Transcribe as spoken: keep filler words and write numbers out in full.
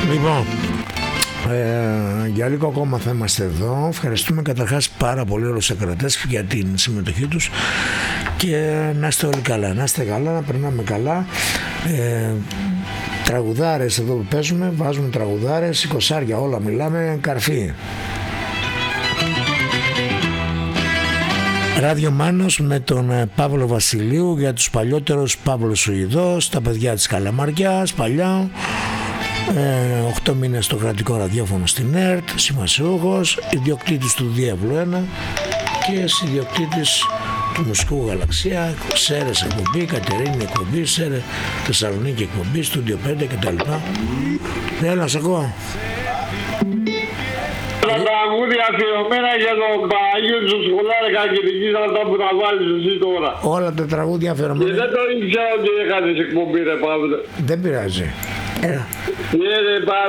Λοιπόν, ε, για λίγο ακόμα θα είμαστε εδώ. Ευχαριστούμε καταρχάς πάρα πολύ όλους τους ακροατές για την συμμετοχή τους και να είστε όλοι καλά, να είστε καλά, να περνάμε καλά. ε, Τραγουδάρες εδώ που παίζουμε, βάζουμε τραγουδάρες, εικοσάρια όλα μιλάμε, καρφί. Ράδιο Μάνος με τον Παύλο Βασιλείου, για τους παλιότερους Παύλο Σουηδός, τα παιδιά της Καλαμαριάς, παλιά, ε, οκτώ μήνες στο κρατικό ραδιόφωνο στην ΕΡΤ, σημασιούχος, ιδιοκτήτης του Διεύλου ένα και ιδιοκτήτης του Μουσικού Γαλαξία, Σέρες εκπομπή, Κατερίνη εκπομπή, Σέρε Θεσσαλονίκη εκπομπή, Στούντιο πέντε κτλ. Έλα, σ' ακούω. Τα τραγούδια αφιερωμένα για τον Παναγιώτη του Σχολάρη Κακητικής, αυτά που θα βάλεις εσύ τώρα. Όλα τα τραγούδια αφιερωμένα. Και δεν το ήξερα ότι έκανες εκπομπή, ρε Παύλο. Δεν πειράζει. Έλα. Ναι, ρε Παύλο.